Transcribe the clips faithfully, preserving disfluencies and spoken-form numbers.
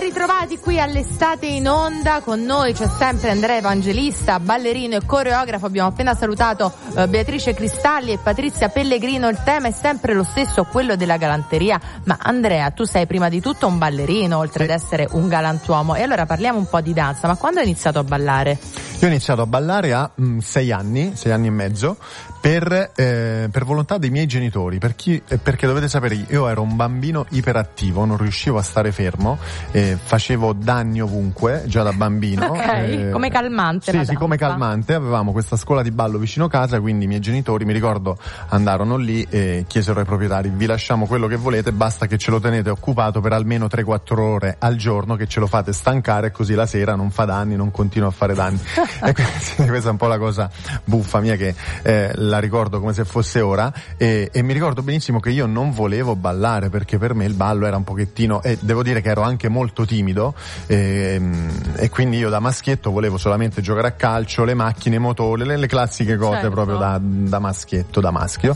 ritrovati qui all'Estate in Onda. Con noi c'è sempre Andrea Evangelista, ballerino e coreografo. Abbiamo appena salutato eh, Beatrice Cristalli e Patrizia Pellegrino. Il tema è sempre lo stesso, quello della galanteria. Ma Andrea, tu sei prima di tutto un ballerino, oltre sì. ad essere un galantuomo. E allora parliamo un po' di danza. Ma quando hai iniziato a ballare? Io ho iniziato a ballare a mh, sei anni, sei anni e mezzo, per, eh, per volontà dei miei genitori, per chi, eh, perché dovete sapere, io ero un bambino iperattivo, non riuscivo a stare fermo, eh, facevo danni ovunque, già da bambino. Ok, eh, come calmante. Sì, sì, come calmante. Avevamo questa scuola di ballo vicino casa, quindi i miei genitori, mi ricordo, andarono lì e chiesero ai proprietari: vi lasciamo quello che volete, basta che ce lo tenete occupato per almeno tre quattro ore al giorno, che ce lo fate stancare, così la sera non fa danni, non continua a fare danni. E questa è un po' la cosa buffa mia, che eh, la ricordo come se fosse ora, e, e mi ricordo benissimo che io non volevo ballare, perché per me il ballo era un pochettino, e devo dire che ero anche molto timido, e, e quindi io da maschietto volevo solamente giocare a calcio, le macchine, i motori, le, le classiche cose, certo. proprio da, da maschietto, da maschio,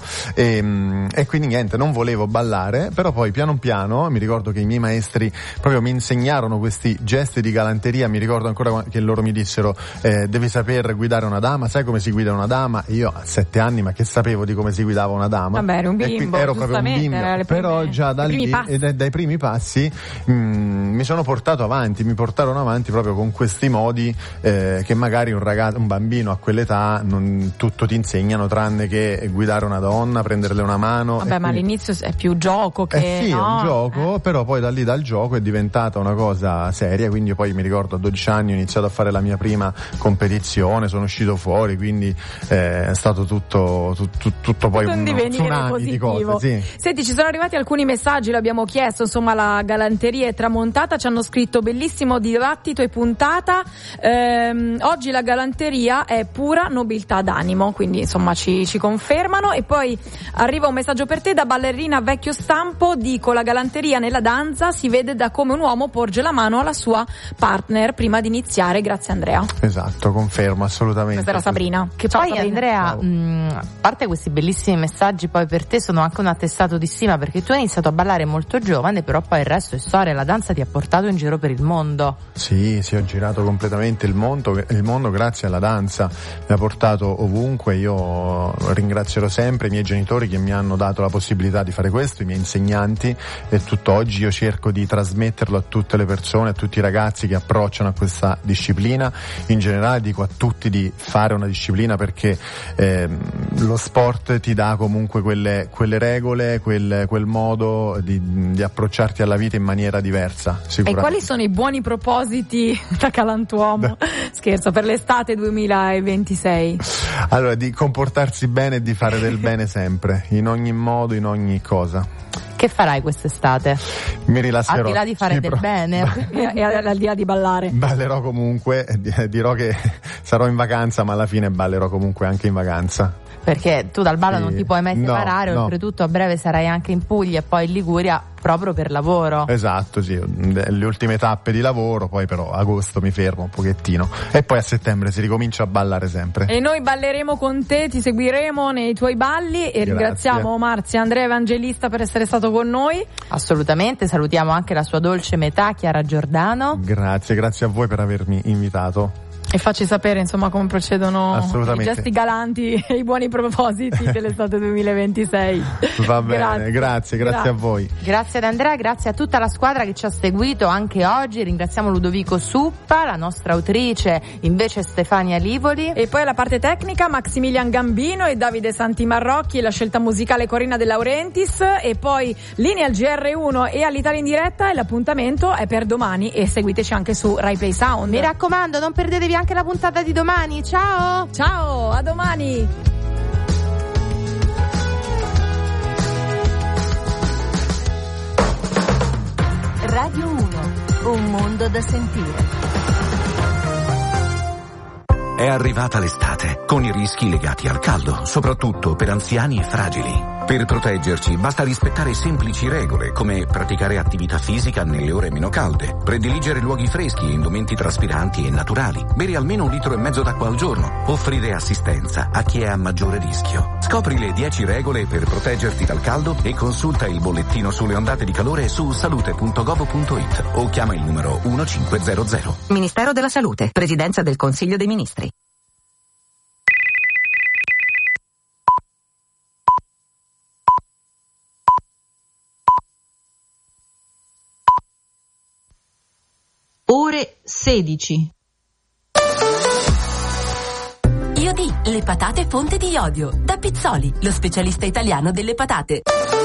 e, e quindi niente, non volevo ballare. Però poi piano piano mi ricordo che i miei maestri proprio mi insegnarono questi gesti di galanteria. Mi ricordo ancora che loro mi dissero: eh, devi saper guidare una dama, sai come si guida una dama? E io a sette anni, ma che sapevo di come si guidava una dama? Vabbè, eri un bimbo, ero proprio un bimbo, prime, però già da lì, dai, dai primi passi mh, mi sono portato avanti, mi portarono avanti proprio con questi modi eh, che magari un ragazzo, un bambino a quell'età non tutto ti insegnano, tranne che guidare una donna, prenderle una mano. Vabbè, ma quindi... all'inizio è più gioco che... Eh sì, no? è un gioco, eh. però poi da lì dal gioco è diventata una cosa seria, quindi io poi mi ricordo a dodici anni ho iniziato a fare la mia prima competizione, sono uscito fuori, quindi eh, è stato tutto tutto, tutto poi un, un tsunami positivo. Di cose. Sì. Senti, ci sono arrivati alcuni messaggi, l'abbiamo chiesto, insomma, la galanteria è tramontata, ci hanno scritto: bellissimo dibattito e puntata, ehm, oggi la galanteria è pura nobiltà d'animo, quindi insomma ci, ci confermano. E poi arriva un messaggio per te da ballerina vecchio stampo: dico, la galanteria nella danza si vede da come un uomo porge la mano alla sua partner prima di iniziare. Grazie Andrea. Esatto, confermo assolutamente. Questa era Sabrina. Che Ciao, poi Sabrina. Andrea, mh, a parte questi bellissimi messaggi, poi per te sono anche un attestato di stima, perché tu hai iniziato a ballare molto giovane, però poi il resto è storia, la danza ti ha portato in giro per il mondo. Sì, sì, ho girato completamente il mondo, il mondo grazie alla danza, mi ha portato ovunque. Io ringrazierò sempre i miei genitori che mi hanno dato la possibilità di fare questo, i miei insegnanti, e tutt'oggi io cerco di trasmetterlo a tutte le persone, a tutti i ragazzi che approcciano a questa disciplina. In generale dico a tutti di fare una disciplina, perché eh, lo sport ti dà comunque quelle, quelle regole, quel, quel modo di, di approcciarti alla vita in maniera diversa, sicuramente. E quali sono i buoni propositi da galantuomo? Scherzo, per l'estate duemilaventisei. Allora, di comportarsi bene e di fare del bene sempre, in ogni modo, in ogni cosa. Che farai quest'estate? Mi rilasserò. Al di là di fare del pro- bene e al di là di ballare. Ballerò comunque, dirò che sarò in vacanza, ma alla fine ballerò comunque anche in vacanza. Perché tu dal ballo sì. non ti puoi mai separare, no, no. oltretutto a breve sarai anche in Puglia e poi in Liguria proprio per lavoro. Esatto, sì, le ultime tappe di lavoro, poi però agosto mi fermo un pochettino e poi a settembre si ricomincia a ballare sempre. E noi balleremo con te, ti seguiremo nei tuoi balli e Grazie. Ringraziamo Marzia, Andrea Evangelista per essere stato con noi. Assolutamente, salutiamo anche la sua dolce metà Chiara Giordano. Grazie, grazie a voi per avermi invitato. E facci sapere insomma come procedono i gesti galanti e i buoni propositi dell'estate duemilaventisei. Va bene, grazie, grazie, grazie a voi. Grazie ad Andrea, grazie a tutta la squadra che ci ha seguito anche oggi. Ringraziamo Ludovico Suppa, la nostra autrice invece Stefania Livoli. E poi alla parte tecnica Maximilian Gambino e Davide Santi Marrocchi, la scelta musicale Corina De Laurentiis, e poi linea al G R uno e all'Italia in diretta, e l'appuntamento è per domani e seguiteci anche su Rai Play Sound. Mi raccomando, non perdetevi anche la puntata di domani. Ciao ciao, a domani. Radio uno, un mondo da sentire. È arrivata l'estate, con i rischi legati al caldo, soprattutto per anziani e fragili. Per proteggerci basta rispettare semplici regole come praticare attività fisica nelle ore meno calde, prediligere luoghi freschi e indumenti traspiranti e naturali, bere almeno un litro e mezzo d'acqua al giorno, offrire assistenza a chi è a maggiore rischio. Scopri le dieci regole per proteggerti dal caldo e consulta il bollettino sulle ondate di calore su salute punto gov punto it o chiama il numero uno cinque zero zero. Ministero della Salute, Presidenza del Consiglio dei Ministri. Ore sedici. Iodi, le patate fonte di iodio. Da Pizzoli, lo specialista italiano delle patate.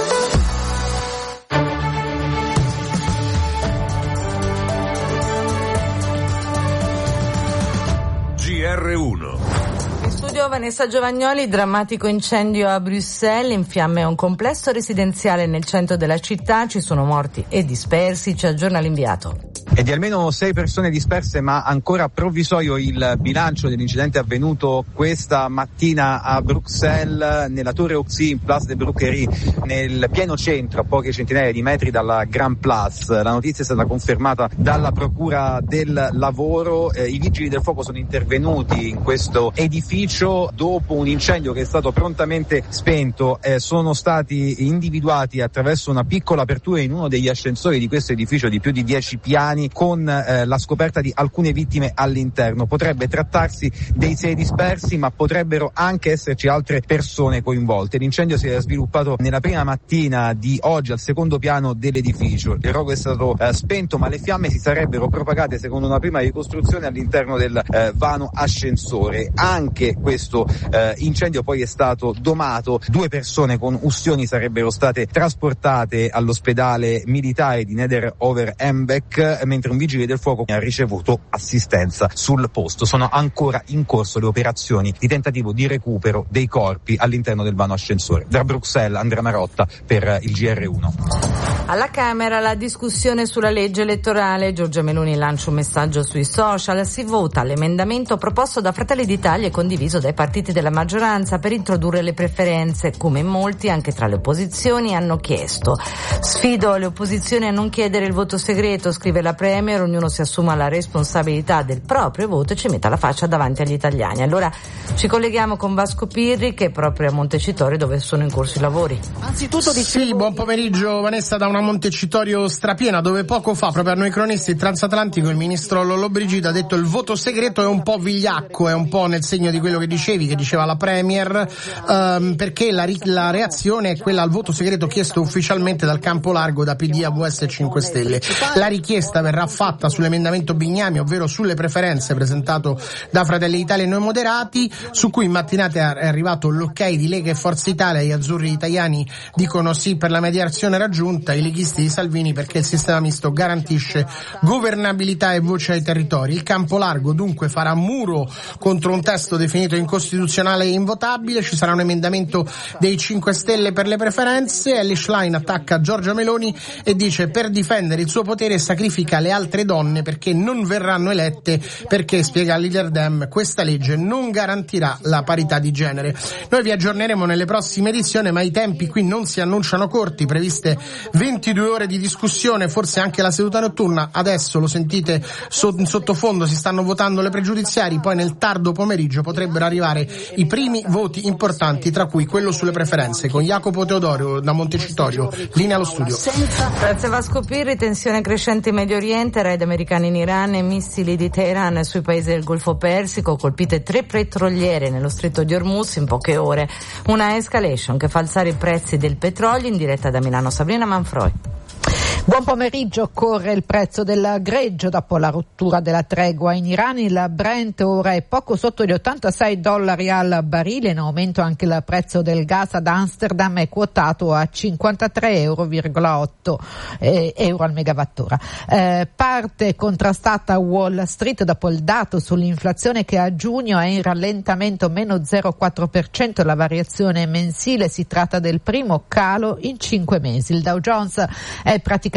G R uno. In studio Vanessa Giovagnoli. Drammatico incendio a Bruxelles, in fiamme un complesso residenziale nel centro della città, ci sono morti e dispersi, ci aggiorna l'inviato. E di almeno sei persone disperse, ma ancora provvisorio il bilancio dell'incidente avvenuto questa mattina a Bruxelles, nella Torre Oxy, in Place de Brocquerie, nel pieno centro, a poche centinaia di metri dalla Grand Place. La notizia è stata confermata dalla Procura del Lavoro. Eh, I vigili del fuoco sono intervenuti in questo edificio dopo un incendio che è stato prontamente spento. Eh, sono stati individuati attraverso una piccola apertura in uno degli ascensori di questo edificio di più di dieci piani, con eh, la scoperta di alcune vittime all'interno. Potrebbe trattarsi dei sei dispersi, ma potrebbero anche esserci altre persone coinvolte. L'incendio si è sviluppato nella prima mattina di oggi al secondo piano dell'edificio. Il rogo è stato eh, spento, ma le fiamme si sarebbero propagate, secondo una prima ricostruzione, all'interno del eh, vano ascensore. Anche questo eh, incendio poi è stato domato. Due persone con ustioni sarebbero state trasportate all'ospedale militare di Neder-Over-Embeck, mentre un vigile del fuoco ha ricevuto assistenza sul posto. Sono ancora in corso le operazioni di tentativo di recupero dei corpi all'interno del vano ascensore. Da Bruxelles, Andrea Marotta per il G R uno. Alla Camera la discussione sulla legge elettorale. Giorgia Meloni lancia un messaggio sui social. Si vota l'emendamento proposto da Fratelli d'Italia e condiviso dai partiti della maggioranza per introdurre le preferenze, come molti anche tra le opposizioni hanno chiesto. Sfido le opposizioni a non chiedere il voto segreto, scrive la Premier. Ognuno si assuma la responsabilità del proprio voto e ci metta la faccia davanti agli italiani. Allora ci colleghiamo con Vasco Pirri, che è proprio a Montecitorio, dove sono in corso i lavori. Anzitutto di sì, buon pomeriggio Vanessa da una Montecitorio strapiena, dove poco fa proprio a noi cronisti il transatlantico il ministro Lollobrigida ha detto il voto segreto è un po' vigliacco, è un po' nel segno di quello che dicevi, che diceva la Premier, ehm, perché la, la reazione è quella al voto segreto chiesto ufficialmente dal campo largo da P D, A V S e cinque Stelle. La richiesta verrà fatta sull'emendamento Bignami, ovvero sulle preferenze presentato da Fratelli d'Italia e Noi Moderati, su cui in mattinata è arrivato l'ok di Lega e Forza Italia. Gli azzurri italiani dicono sì per la mediazione raggiunta, i leghisti di Salvini perché il sistema misto garantisce governabilità e voce ai territori. Il campo largo dunque farà muro contro un testo definito incostituzionale e invotabile. Ci sarà un emendamento dei cinque Stelle per le preferenze. Elly Schlein attacca Giorgia Meloni e dice per difendere il suo potere sacrifica le altre donne perché non verranno elette, perché, spiega il leader Dem, questa legge non garantirà la parità di genere. Noi vi aggiorneremo nelle prossime edizioni, ma i tempi qui non si annunciano corti, previste ventidue ore di discussione, forse anche la seduta notturna. Adesso lo sentite in sottofondo, si stanno votando le pregiudiziali, poi nel tardo pomeriggio potrebbero arrivare i primi voti importanti, tra cui quello sulle preferenze. Con Jacopo Teodorio da Montecitorio, linea allo studio. Grazie Vasco Pirri. Tensione crescente in Medio Oriente, raid americani in Iran e missili di Teheran sui paesi del Golfo Persico, colpite tre petroliere nello stretto di Hormuz in poche ore. Una escalation che fa alzare i prezzi del petrolio. In diretta da Milano Sabrina Manfroi. Buon pomeriggio. Corre il prezzo del greggio dopo la rottura della tregua in Iran. Il Brent ora è poco sotto gli ottantasei dollari al barile, in aumento anche il prezzo del gas ad Amsterdam, è quotato a cinquantatré virgola otto euro al megawattora. Eh, parte contrastata Wall Street dopo il dato sull'inflazione che a giugno è in rallentamento, meno zero virgola quattro per cento la variazione mensile. Si tratta del primo calo in cinque mesi. Il Dow Jones è praticamente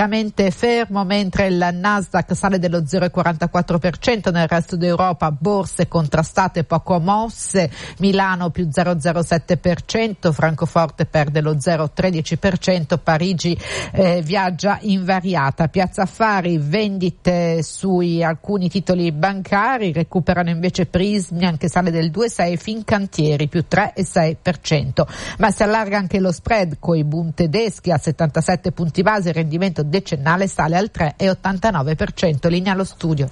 praticamente fermo, mentre il Nasdaq sale dello zero virgola quarantaquattro per cento. Nel resto d'Europa borse contrastate, poco mosse, Milano più zero virgola zero sette per cento, Francoforte perde lo zero virgola tredici per cento, Parigi eh, viaggia invariata. Piazza Affari, vendite sui alcuni titoli bancari, recuperano invece Prismi, anche sale del due virgola sei, Fincantieri più tre virgola sei per cento, ma si allarga anche lo spread coi Bund tedeschi a settantasette punti base, il rendimento decennale sale al tre virgola ottantanove per cento. Linea allo studio.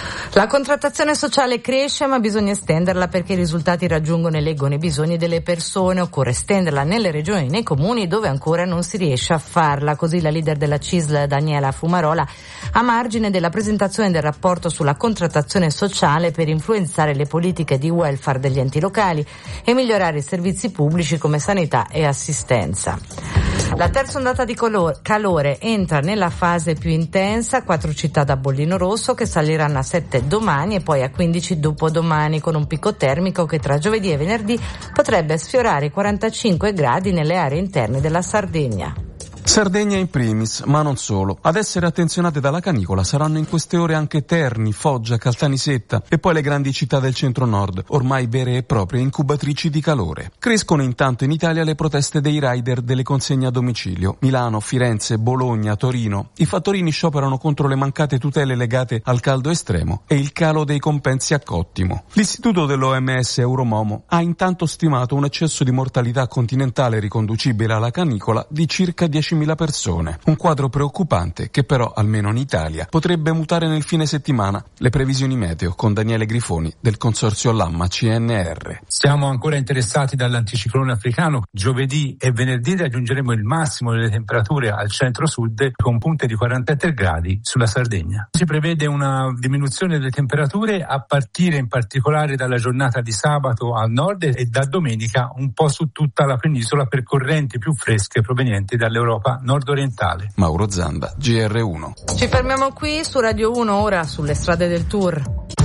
La contrattazione sociale cresce, ma bisogna estenderla perché i risultati raggiungono e leggono i bisogni delle persone. Occorre estenderla nelle regioni e nei comuni dove ancora non si riesce a farla. Così la leader della C I S L, Daniela Fumarola, a margine della presentazione del rapporto sulla contrattazione sociale per influenzare le politiche di welfare degli enti locali e migliorare i servizi pubblici come sanità e assistenza. La terza ondata di calore entra nella fase più intensa, quattro città da bollino rosso che saliranno a sette domani e poi a quindici dopodomani, con un picco termico che tra giovedì e venerdì potrebbe sfiorare i quarantacinque gradi nelle aree interne della Sardegna. Sardegna in primis, ma non solo. Ad essere attenzionate dalla canicola saranno in queste ore anche Terni, Foggia, Caltanissetta e poi le grandi città del centro-nord, ormai vere e proprie incubatrici di calore. Crescono intanto in Italia le proteste dei rider delle consegne a domicilio. Milano, Firenze, Bologna, Torino. I fattorini scioperano contro le mancate tutele legate al caldo estremo e il calo dei compensi a cottimo. L'istituto dell'O M S Euromomo ha intanto stimato un eccesso di mortalità continentale riconducibile alla canicola di circa diecimila persone. Un quadro preoccupante che però, almeno in Italia, potrebbe mutare nel fine settimana. Le previsioni meteo con Daniele Grifoni del consorzio Lamma C N R. Siamo ancora interessati dall'anticiclone africano. Giovedì e venerdì raggiungeremo il massimo delle temperature al centro-sud con punte di quarantasette gradi sulla Sardegna. Si prevede una diminuzione delle temperature a partire in particolare dalla giornata di sabato al nord e da domenica un po' su tutta la penisola per correnti più fresche provenienti dall'Europa nord-orientale. Mauro Zanda, G R uno. Ci fermiamo qui su Radio uno, ora sulle strade del Tour.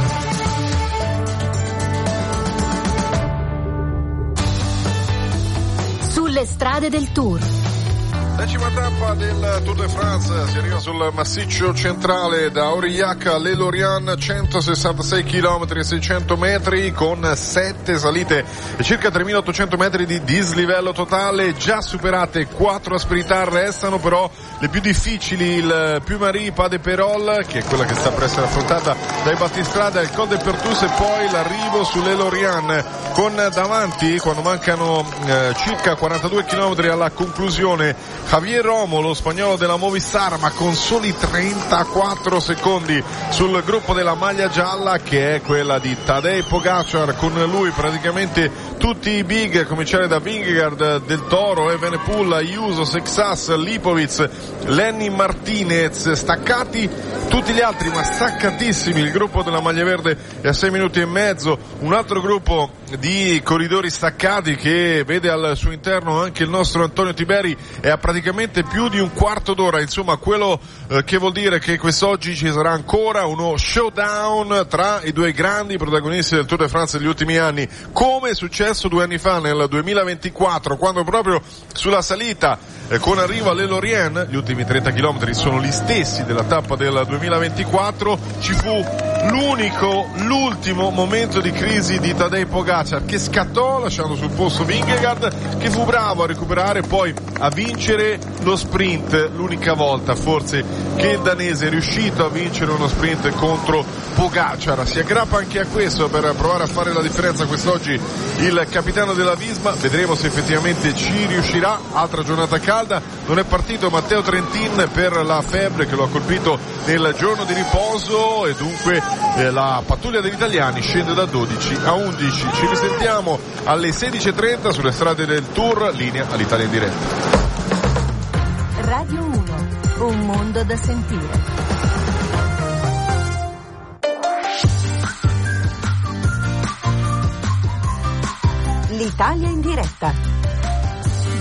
Sulle strade del Tour. Decima tappa del Tour de France, si arriva sul massiccio centrale da Aurillac a Le Lorient, centosessantasei chilometri e seicento metri con sette salite e circa tremilaottocento metri di dislivello totale, già superate quattro asperità, restano però le più difficili, il Puy-Marie, Pas de Pérol, che è quella che sta per essere affrontata dai battistrada, il Col de Pertus e poi l'arrivo su Le Lorient, con davanti, quando mancano eh, circa quarantadue chilometri alla conclusione, Javier Romo, lo spagnolo della Movistar, ma con soli trentaquattro secondi sul gruppo della maglia gialla, che è quella di Tadej Pogacar. Con lui praticamente tutti i big, a cominciare da Vingegaard, Del Toro, Evenepoel, Ayuso, Sexas, Lipovic, Lenny Martinez, staccati tutti gli altri, ma staccatissimi. Il gruppo della maglia verde è a sei minuti e mezzo, un altro gruppo di corridori staccati che vede al suo interno anche il nostro Antonio Tiberi è a praticamente più di un quarto d'ora. Insomma, quello eh, che vuol dire che quest'oggi ci sarà ancora uno showdown tra i due grandi protagonisti del Tour de France degli ultimi anni, come è successo due anni fa nel duemilaventiquattro, quando proprio sulla salita eh, con arrivo a Le Lorient, gli ultimi trenta chilometri sono gli stessi della tappa del duemilaventiquattro, ci fu l'unico, l'ultimo momento di crisi di Tadej Pogacar, che scattò lasciando sul posto Vingegaard, che fu bravo a recuperare poi a vincere lo sprint, l'unica volta forse che il danese è riuscito a vincere uno sprint contro Pogacar. Si aggrappa anche a questo per provare a fare la differenza quest'oggi il capitano della Visma, vedremo se effettivamente ci riuscirà. Altra giornata calda, non è partito Matteo Trentin per la febbre che lo ha colpito nel giorno di riposo e dunque eh, la pattuglia degli italiani scende da dodici a undici. Ci risentiamo alle sedici e trenta sulle strade del Tour, linea all'Italia in diretta. Radio uno, un mondo da sentire. L'Italia in diretta.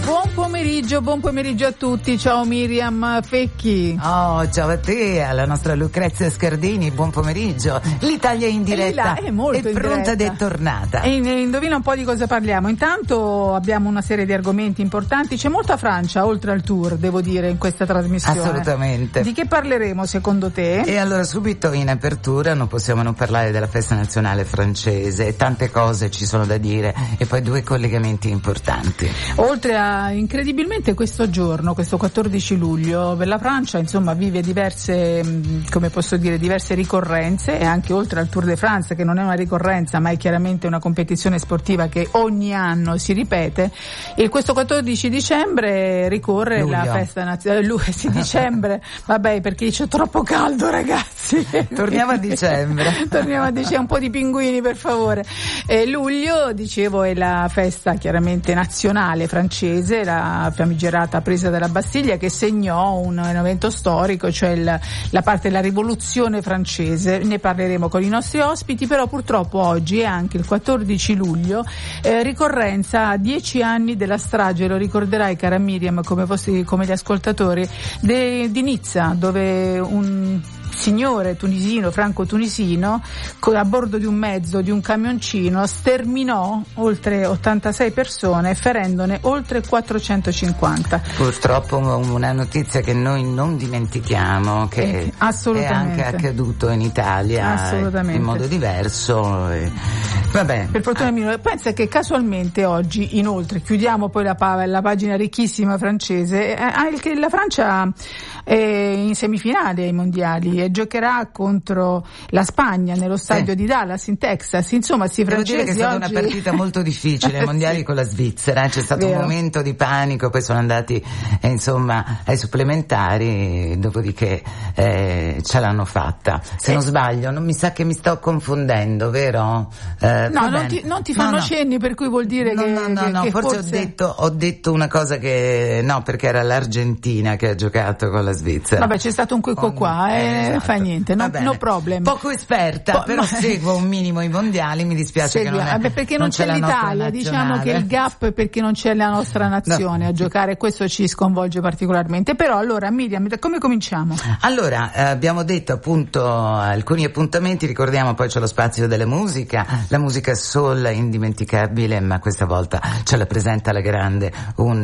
Buon pomeriggio, buon pomeriggio a tutti, ciao Miriam Fecchi. Oh, ciao a te, alla nostra Lucrezia Scardini, buon pomeriggio. L'Italia è in diretta, è, molto è in pronta diretta. ed è tornata. E indovina un po' di cosa parliamo. Intanto abbiamo una serie di argomenti importanti, c'è molta Francia oltre al tour, devo dire, in questa trasmissione. Assolutamente. Di che parleremo secondo te? E allora subito in apertura non possiamo non parlare della festa nazionale francese, tante cose ci sono da dire e poi due collegamenti importanti. Oltre a incredibilmente questo giorno, questo quattordici luglio, la Francia insomma vive diverse, come posso dire, diverse ricorrenze, e anche oltre al Tour de France, che non è una ricorrenza ma è chiaramente una competizione sportiva che ogni anno si ripete, e questo quattordici dicembre ricorre Luglio. la festa nazionale, eh, sì, dicembre, vabbè, perché c'è troppo caldo, ragazzi. Torniamo a dicembre. Torniamo a dicembre, un po' di pinguini per favore. Eh, luglio, dicevo, è la festa chiaramente nazionale francese, la famigerata presa della Bastiglia, che segnò un, un evento storico, cioè il, la parte della rivoluzione francese. Ne parleremo con i nostri ospiti, però purtroppo oggi è anche il quattordici luglio, eh, ricorrenza a dieci anni della strage, lo ricorderai cara Miriam, come, vostri, come gli ascoltatori, de, di Nizza, dove un signore tunisino, franco-tunisino, a bordo di un mezzo, di un camioncino, sterminò oltre ottantasei persone, ferendone oltre quattrocentocinquanta. Purtroppo una notizia che noi non dimentichiamo, che eh, assolutamente. è anche accaduto in Italia in modo diverso. E, vabbè. Per fortuna mia, pensa che casualmente oggi, inoltre, chiudiamo poi la, la pagina ricchissima francese, eh, la Francia è in semifinale ai mondiali e giocherà contro la Spagna nello stadio sì. di Dallas in Texas. Insomma, si Devo francesi dire che è stata oggi... una partita molto difficile, ai mondiali sì. con la Svizzera, c'è stato Vero. un momento di panico, poi sono andati eh, insomma ai supplementari, dopodiché eh, ce l'hanno fatta. Se eh. non sbaglio, non mi sa che mi sto confondendo, vero? Eh, no, non ti, non ti fanno no, no. cenni, per cui vuol dire no, che no, no, che, no, che forse, forse ho detto ho detto una cosa che no, perché era l'Argentina che ha giocato con la Svizzera. Vabbè, c'è stato un qui qua qua, eh, eh, esatto. fa niente, no, no problem. Poco esperta, po- però seguo un minimo i mondiali, mi dispiace Segui, che non è, vabbè, perché non, non c'è, c'è l'Italia, diciamo che il gap è perché non c'è la nostra nazione no. a giocare, questo ci sconvolge particolarmente. Però allora Miriam, come cominciamo? Allora, eh, abbiamo detto appunto alcuni appuntamenti, ricordiamo poi c'è lo spazio della musica, la musica soul indimenticabile, ma questa volta ce la presenta alla grande un,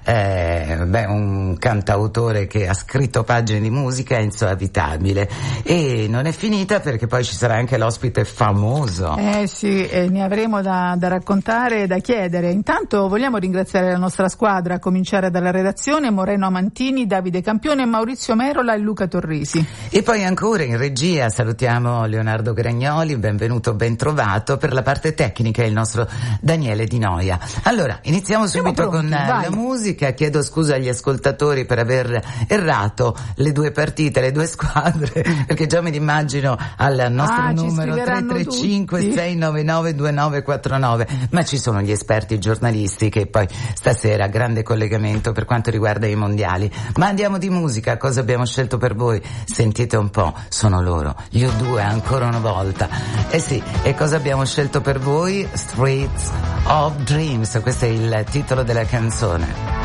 eh, beh, un cantautore che ha scritto pagine di musica, Enzo Avitabile, e non è finita perché poi ci sarà anche l'ospite famoso. Eh sì, eh, ne avremo da, da raccontare e da chiedere. Intanto vogliamo ringraziare la nostra squadra, a cominciare dalla redazione: Moreno Amantini, Davide Campione, Maurizio Merola e Luca Torrisi. E poi ancora in regia salutiamo Leonardo Gragnoli, benvenuto, ben trovato. Per la parte tecnica il nostro Daniele Di Noia. Allora, iniziamo subito pronti, con vai. la musica. Chiedo scusa agli ascoltatori per aver errato le due partite, le due squadre, perché già me li immagino al nostro ah, numero tre tre cinque sei nove nove due nove quattro nove, ma ci sono gli esperti giornalisti che poi stasera grande collegamento per quanto riguarda i mondiali. Ma andiamo di musica, cosa abbiamo scelto per voi? Sentite un po', sono loro, gli U due ancora una volta. Eh sì, e cosa abbiamo scelto per voi? Streets of Dreams, questo è il titolo della canzone.